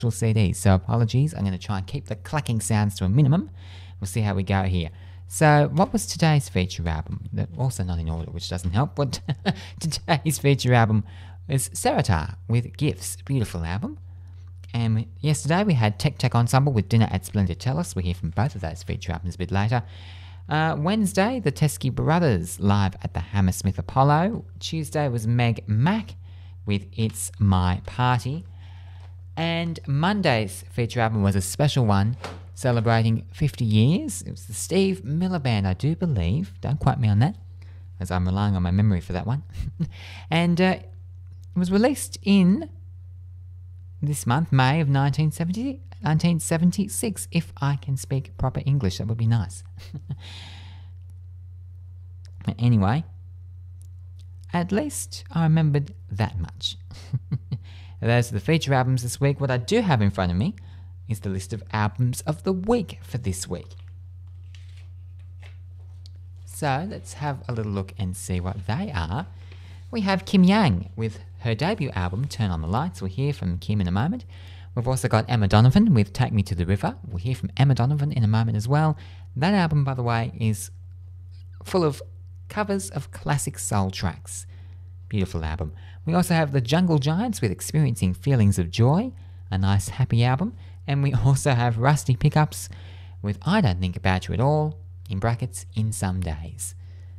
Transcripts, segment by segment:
CDs, so apologies. I'm going to try and keep the clacking sounds to a minimum. We'll see how we go here. So what was today's feature album? Also not in order, which doesn't help, but today's feature album is Seratar with Gifts. Beautiful album. And yesterday we had Tech Tech Ensemble with Dinner at Splendid Tellus. We'll hear from both of those feature albums a bit later. Wednesday, the Teskey Brothers live at the Hammersmith Apollo. Tuesday was Meg Mac with It's My Party. And Monday's feature album was a special one celebrating 50 years. It was the Steve Miller Band, I do believe. Don't quote me on that, as I'm relying on my memory for that one. And it was released in this month, May of 1976, if I can speak proper English. That would be nice. But anyway, at least I remembered that much. Those are the feature albums this week. What I do have in front of me is the list of albums of the week for this week. So let's have a little look and see what they are. We have Kim Yang with her debut album, Turn on the Lights. We'll hear from Kim in a moment. We've also got Emma Donovan with Take Me to the River. We'll hear from Emma Donovan in a moment as well. That album, by the way, is full of covers of classic soul tracks. Beautiful album. We also have the Jungle Giants with Experiencing Feelings of Joy, a nice happy album. And we also have Rusty Pickups with I Don't Think About You at All, in brackets, In Some Days.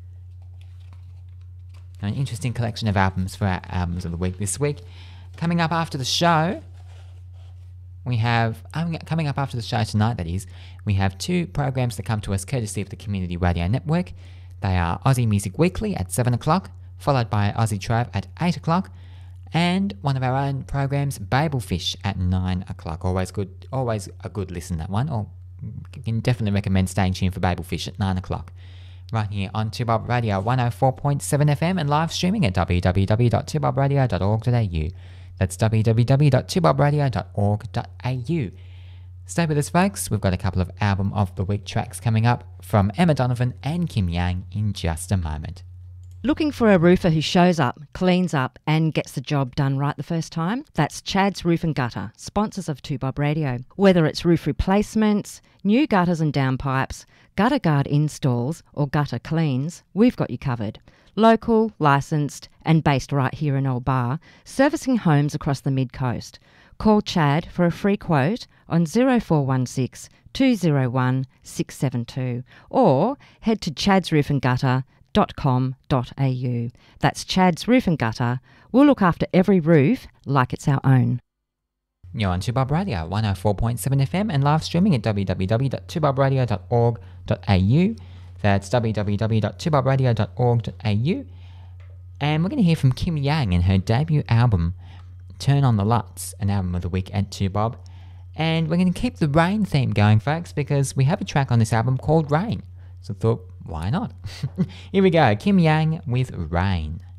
An interesting collection of albums for our albums of the week this week. Coming up after the show, we have, coming up after the show tonight, that is, we have two programs that come to us courtesy of the Community Radio Network. They are Aussie Music Weekly at 7 o'clock, followed by Aussie Trove at 8 o'clock, and one of our own programs, Babelfish, at 9 o'clock. Always a good listen, that one. Or you can definitely recommend staying tuned for Babelfish at 9 o'clock. Right here on 2Bob Radio 104.7 FM and live streaming at www.2bobradio.org.au. That's www.2bobradio.org.au. Stay with us, folks. We've got a couple of album of the week tracks coming up from Emma Donovan and Kim Yang in just a moment. Looking for a roofer who shows up, cleans up and gets the job done right the first time? That's Chad's Roof and Gutter, sponsors of 2Bob Radio. Whether it's roof replacements, new gutters and downpipes, gutter guard installs or gutter cleans, we've got you covered. Local, licensed and based right here in Old Bar, servicing homes across the mid-coast. Call Chad for a free quote on 0416 201 672 or head to chadsroofandgutter.com.au. That's Chad's Roof and Gutter. We'll look after every roof like it's our own. You're on 2Bob Radio 104.7 FM and live streaming at www.2bobradio.org.au. That's www.2bobradio.org.au. And we're going to hear from Kim Yang and her debut album, Turn on the Lights, an album of the week at 2Bob. And we're going to keep the rain theme going, folks, because we have a track on this album called Rain. So I thought, why not? Here we go, Kim Yang with Rain.